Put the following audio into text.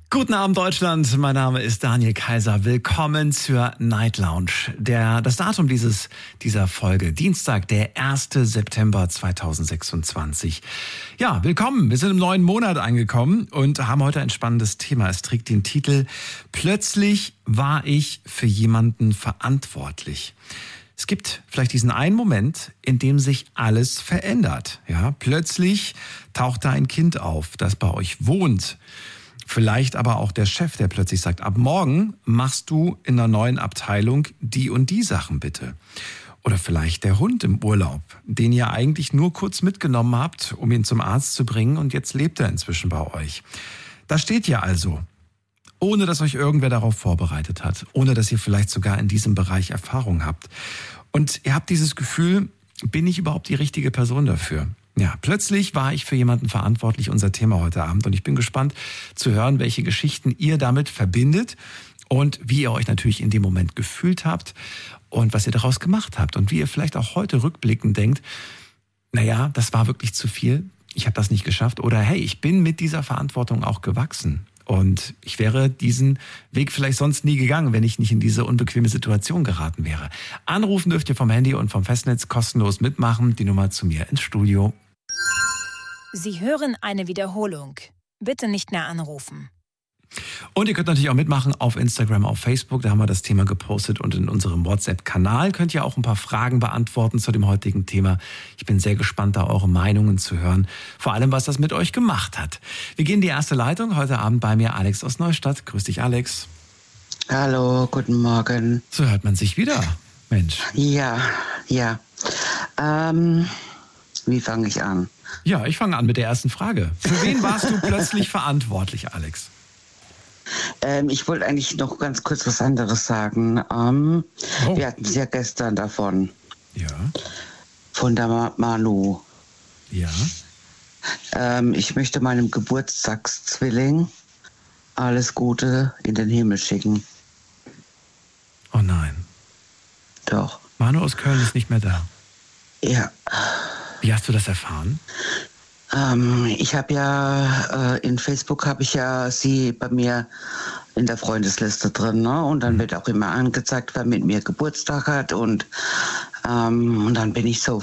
Guten Abend Deutschland, mein Name ist Daniel Kaiser. Willkommen zur Night Lounge. Das Datum dieser Folge, Dienstag, der 1. September 2026. Ja, willkommen. Wir sind im neuen Monat angekommen und haben heute ein spannendes Thema. Es trägt den Titel Plötzlich war ich für jemanden verantwortlich. Es gibt vielleicht diesen einen Moment, in dem sich alles verändert. Ja, plötzlich taucht da ein Kind auf, das bei euch wohnt. Vielleicht aber auch der Chef, der plötzlich sagt, ab morgen machst du in der neuen Abteilung die und die Sachen bitte. Oder vielleicht der Hund im Urlaub, den ihr eigentlich nur kurz mitgenommen habt, um ihn zum Arzt zu bringen und jetzt lebt er inzwischen bei euch. Da steht ihr also, ohne dass euch irgendwer darauf vorbereitet hat, ohne dass ihr vielleicht sogar in diesem Bereich Erfahrung habt. Und ihr habt dieses Gefühl, bin ich überhaupt die richtige Person dafür? Ja, plötzlich war ich für jemanden verantwortlich, unser Thema heute Abend. Und ich bin gespannt zu hören, welche Geschichten ihr damit verbindet und wie ihr euch natürlich in dem Moment gefühlt habt und was ihr daraus gemacht habt. Und wie ihr vielleicht auch heute rückblickend denkt, naja, das war wirklich zu viel, ich habe das nicht geschafft. Oder hey, ich bin mit dieser Verantwortung auch gewachsen. Und ich wäre diesen Weg vielleicht sonst nie gegangen, wenn ich nicht in diese unbequeme Situation geraten wäre. Anrufen dürft ihr vom Handy und vom Festnetz kostenlos mitmachen. Die Nummer zu mir ins Studio. Sie hören eine Wiederholung. Bitte nicht mehr anrufen. Und ihr könnt natürlich auch mitmachen auf Instagram, auf Facebook. Da haben wir das Thema gepostet. Und in unserem WhatsApp-Kanal könnt ihr auch ein paar Fragen beantworten zu dem heutigen Thema. Ich bin sehr gespannt, da eure Meinungen zu hören. Vor allem, was das mit euch gemacht hat. Wir gehen in die erste Leitung. Heute Abend bei mir Alex aus Neustadt. Grüß dich, Alex. Hallo, guten Morgen. So hört man sich wieder. Mensch. Ja. Wie fange ich an? Ja, ich fange an mit der ersten Frage. Für wen warst du plötzlich verantwortlich, Alex? Ich wollte eigentlich noch ganz kurz was anderes sagen. Wir hatten es ja gestern davon. Ja. Von der Manu. Ja. Ich möchte meinem Geburtstagszwilling alles Gute in den Himmel schicken. Oh nein. Doch. Manu aus Köln ist nicht mehr da. Ja. Wie hast du das erfahren? Ich habe ja, in Facebook habe ich ja sie bei mir in der Freundesliste drin, ne? Und dann wird auch immer angezeigt, wer mit mir Geburtstag hat und dann bin ich so